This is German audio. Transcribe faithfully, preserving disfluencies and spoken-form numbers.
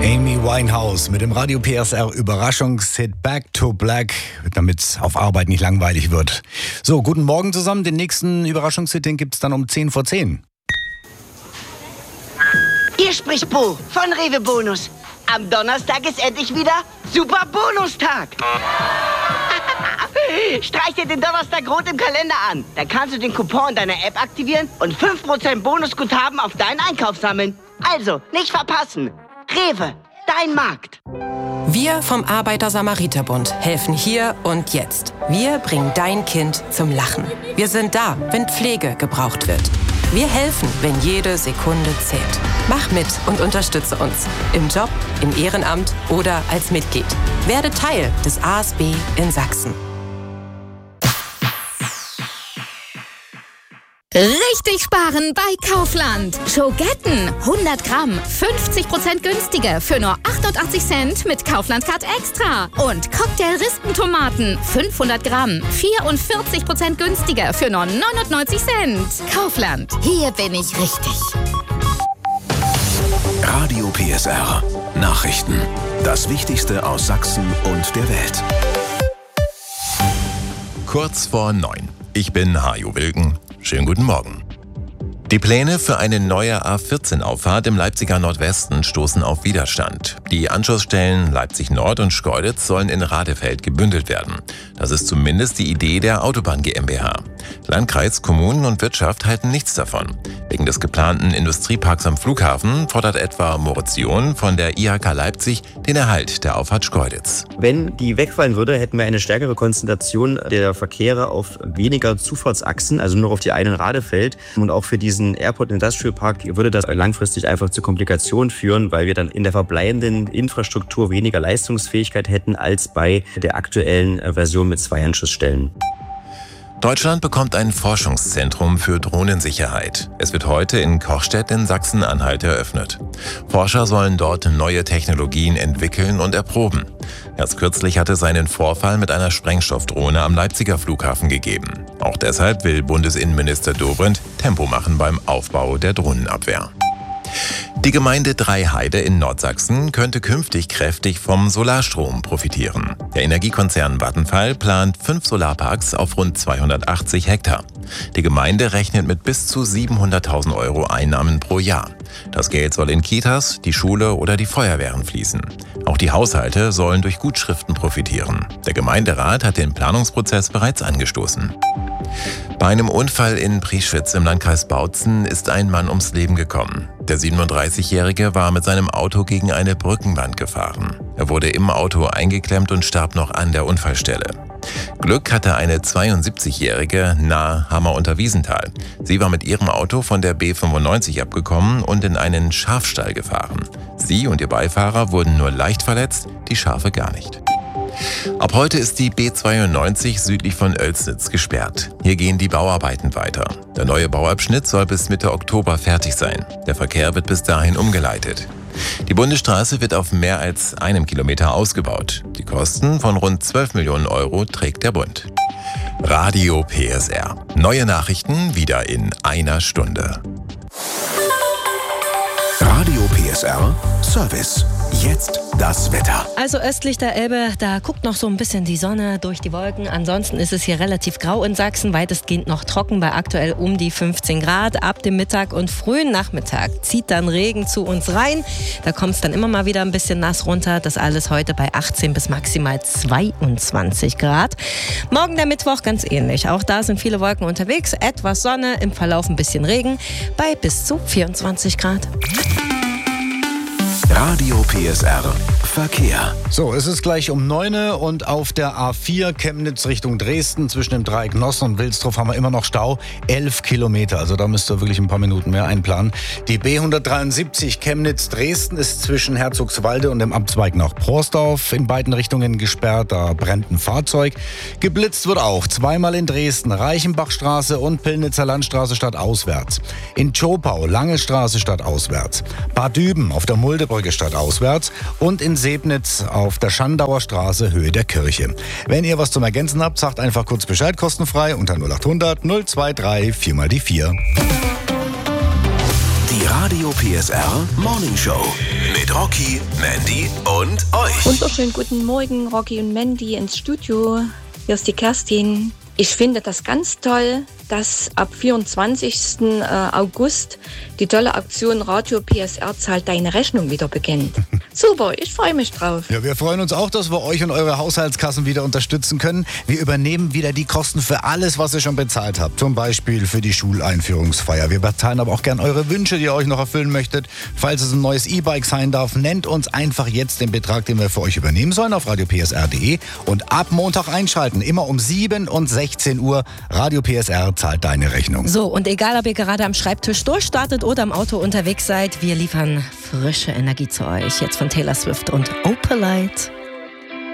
Amy Winehouse mit dem Radio P S R Überraschungshit Back to Black, damit es auf Arbeit nicht langweilig wird. So, guten Morgen zusammen. Den nächsten Überraschungshit, den gibt's dann um zehn vor zehn. Hier spricht Bo von Rewe Bonus. Am Donnerstag ist endlich wieder Super Bonustag. Streich dir den Donnerstag rot im Kalender an. Dann kannst du den Coupon in deiner App aktivieren und fünf Prozent Bonusguthaben auf deinen Einkauf sammeln. Also, nicht verpassen. Rewe, dein Markt. Wir vom Arbeiter-Samariter-Bund helfen hier und jetzt. Wir bringen dein Kind zum Lachen. Wir sind da, wenn Pflege gebraucht wird. Wir helfen, wenn jede Sekunde zählt. Mach mit und unterstütze uns. Im Job, im Ehrenamt oder als Mitglied. Werde Teil des A S B in Sachsen. Richtig sparen bei Kaufland. Schogetten, hundert Gramm, fünfzig Prozent günstiger für nur achtundachtzig Cent mit Kaufland Card Extra. Und Cocktail-Rispentomaten, fünfhundert Gramm, vierundvierzig Prozent günstiger für nur neunundneunzig Cent. Kaufland, hier bin ich richtig. Radio P S R. Nachrichten. Das Wichtigste aus Sachsen und der Welt. Kurz vor neun. Ich bin Hajo Wilken. Schönen guten Morgen. Die Pläne für eine neue A vierzehn Auffahrt im Leipziger Nordwesten stoßen auf Widerstand. Die Anschlussstellen Leipzig Nord und Schkeuditz sollen in Radefeld gebündelt werden. Das ist zumindest die Idee der Autobahn GmbH. Landkreis, Kommunen und Wirtschaft halten nichts davon. Wegen des geplanten Industrieparks am Flughafen fordert etwa Moritz John von der I H K Leipzig den Erhalt der Auffahrt Schkeuditz. Wenn die wegfallen würde, hätten wir eine stärkere Konzentration der Verkehre auf weniger Zufahrtsachsen, also nur auf die einen Radefeld. Und auch für diesen Airport Industrial Park würde das langfristig einfach zu Komplikationen führen, weil wir dann in der verbleibenden Infrastruktur weniger Leistungsfähigkeit hätten als bei der aktuellen Version mit zwei Anschlussstellen. Deutschland bekommt ein Forschungszentrum für Drohnensicherheit. Es wird heute in Kochstedt in Sachsen-Anhalt eröffnet. Forscher sollen dort neue Technologien entwickeln und erproben. Erst kürzlich hatte es einen Vorfall mit einer Sprengstoffdrohne am Leipziger Flughafen gegeben. Auch deshalb will Bundesinnenminister Dobrindt Tempo machen beim Aufbau der Drohnenabwehr. Die Gemeinde Dreiheide in Nordsachsen könnte künftig kräftig vom Solarstrom profitieren. Der Energiekonzern Vattenfall plant fünf Solarparks auf rund zweihundertachtzig Hektar. Die Gemeinde rechnet mit bis zu siebenhunderttausend Euro Einnahmen pro Jahr. Das Geld soll in Kitas, die Schule oder die Feuerwehren fließen. Auch die Haushalte sollen durch Gutschriften profitieren. Der Gemeinderat hat den Planungsprozess bereits angestoßen. Bei einem Unfall in Prieschwitz im Landkreis Bautzen ist ein Mann ums Leben gekommen. Der siebenunddreißigjährige war mit seinem Auto gegen eine Brückenwand gefahren. Er wurde im Auto eingeklemmt und starb noch an der Unfallstelle. Glück hatte eine zweiundsiebzigjährige nahe Hammer unter Wiesenthal. Sie war mit ihrem Auto von der B fünfundneunzig abgekommen und in einen Schafstall gefahren. Sie und ihr Beifahrer wurden nur leicht verletzt, die Schafe gar nicht. Ab heute ist die B zweiundneunzig südlich von Oelsnitz gesperrt. Hier gehen die Bauarbeiten weiter. Der neue Bauabschnitt soll bis Mitte Oktober fertig sein. Der Verkehr wird bis dahin umgeleitet. Die Bundesstraße wird auf mehr als einem Kilometer ausgebaut. Die Kosten von rund zwölf Millionen Euro trägt der Bund. Radio P S R. Neue Nachrichten wieder in einer Stunde. Radio P S R Service. Jetzt das Wetter. Also östlich der Elbe, da guckt noch so ein bisschen die Sonne durch die Wolken. Ansonsten ist es hier relativ grau in Sachsen, weitestgehend noch trocken bei aktuell um die fünfzehn Grad. Ab dem Mittag und frühen Nachmittag zieht dann Regen zu uns rein. Da kommt es dann immer mal wieder ein bisschen nass runter. Das alles heute bei achtzehn bis maximal zweiundzwanzig Grad. Morgen der Mittwoch ganz ähnlich. Auch da sind viele Wolken unterwegs. Etwas Sonne, im Verlauf ein bisschen Regen bei bis zu vierundzwanzig Grad. Radio P S R Verkehr. So, es ist gleich um neun und auf der A vier Chemnitz Richtung Dresden zwischen dem Dreieck Nossen und Wilsdruff haben wir immer noch Stau. elf Kilometer, also da müsst ihr wirklich ein paar Minuten mehr einplanen. Die B hundertdreiundsiebzig Chemnitz-Dresden ist zwischen Herzogswalde und dem Abzweig nach Prorsdorf in beiden Richtungen gesperrt. Da brennt ein Fahrzeug. Geblitzt wird auch zweimal in Dresden, Reichenbachstraße und Pillnitzer Landstraße stadtauswärts. In Tschopau, Lange Straße stadtauswärts. Bad Düben auf der Muldebrücke stadtauswärts und in Sebnitz auf der Schandauer Straße Höhe der Kirche. Wenn ihr was zum Ergänzen habt, sagt einfach kurz Bescheid, kostenfrei unter null achthundert null zwei drei vier mal die vier. Die Radio P S R Morning Show mit Rocky, Mandy und euch. Wunderschönen guten Morgen, Rocky und Mandy ins Studio. Hier ist die Kerstin. Ich finde das ganz toll, dass ab vierundzwanzigsten August die tolle Aktion Radio P S R zahlt deine Rechnung wieder beginnt. Super, ich freue mich drauf. Ja, wir freuen uns auch, dass wir euch und eure Haushaltskassen wieder unterstützen können. Wir übernehmen wieder die Kosten für alles, was ihr schon bezahlt habt. Zum Beispiel für die Schuleinführungsfeier. Wir bezahlen aber auch gern eure Wünsche, die ihr euch noch erfüllen möchtet. Falls es ein neues E-Bike sein darf, nennt uns einfach jetzt den Betrag, den wir für euch übernehmen sollen auf radio p s r punkt d e und ab Montag einschalten. Immer um sieben und sechzehn Uhr. Radio P S R zahlt deine Rechnung. So, und egal, ob ihr gerade am Schreibtisch durchstartet oder im Auto unterwegs seid, wir liefern frische Energie zu euch. Jetzt von Taylor Swift und Opalite.